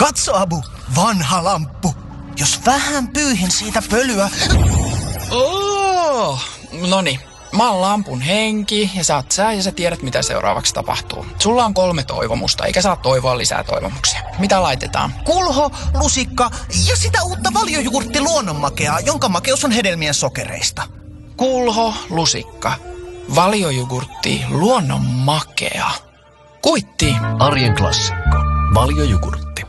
Katso, Abu, vanha lamppu. Jos vähän pyyhin siitä pölyä... Noniin. Mä oon lampun henki ja sä oot sä ja sä tiedät mitä seuraavaksi tapahtuu. Sulla on 3 toivomusta, eikä saa toivoa lisää toivomuksia. Mitä laitetaan? Kulho, lusikka ja sitä uutta valiojugurtti luonnonmakeaa, jonka makeus on hedelmien sokereista. Kulho, lusikka, valiojugurtti, luonnonmakea. Kuitti. Arjen klassikko. Valiojugurtti.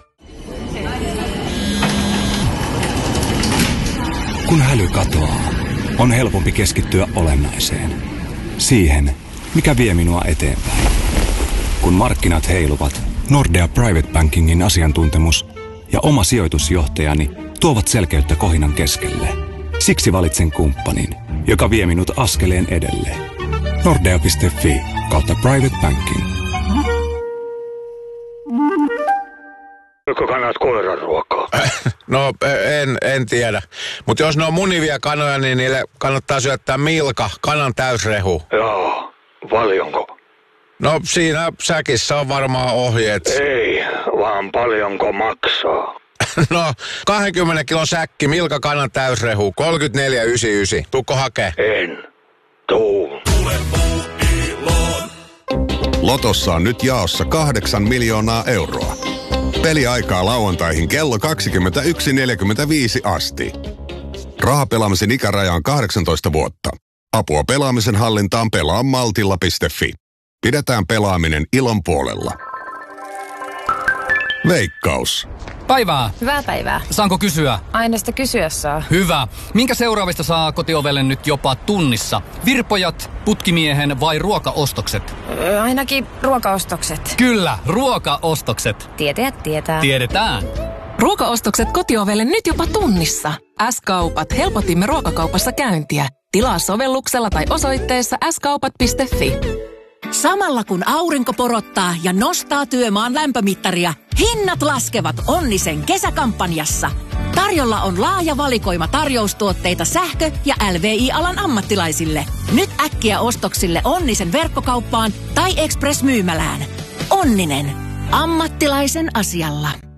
Kun häly katoaa, on helpompi keskittyä olennaiseen. Siihen, mikä vie minua eteenpäin. Kun markkinat heiluvat, Nordea Private Bankingin asiantuntemus ja oma sijoitusjohtajani tuovat selkeyttä kohinan keskelle. Siksi valitsen kumppanin, joka vie minut askeleen edelle. Nordea.fi/private banking. Joko kannat koiran ruokaa? No, en tiedä. Mutta jos ne on munivia kanoja, niin niille kannattaa syöttää Milka, kanan täysrehu. Joo, paljonko? No, siinä säkissä on varmaan ohjeet. Ei, vaan paljonko maksaa? No, 20 kilon säkki, Milka, kanan täysrehu, 34,99. Tuukko hakee? En. Tuu. Lotossa on nyt jaossa 8 miljoonaa euroa. Peliaikaa lauantaihin kello 21.45 asti. Rahapelaamisen ikäraja on 18 vuotta. Apua pelaamisen hallintaan pelaa maltilla.fi. Pidetään pelaaminen ilon puolella. Veikkaus. Päivää. Hyvää päivää. Saanko kysyä? Aina sitä kysyä saa. Hyvä. Minkä seuraavista saa kotiovelle nyt jopa tunnissa? Virpojat, putkimiehen vai ruokaostokset? Ainakin ruokaostokset. Kyllä, ruokaostokset. Tietäjät tietää. Tiedetään. Ruokaostokset kotiovelle nyt jopa tunnissa. S-kaupat helpotimme ruokakaupassa käyntiä. Tilaa sovelluksella tai osoitteessa skaupat.fi. Samalla kun aurinko porottaa ja nostaa työmaan lämpömittaria, hinnat laskevat Onnisen kesäkampanjassa. Tarjolla on laaja valikoima tarjoustuotteita sähkö- ja LVI-alan ammattilaisille. Nyt äkkiä ostoksille Onnisen verkkokauppaan tai Express-myymälään. Onninen. Ammattilaisen asialla.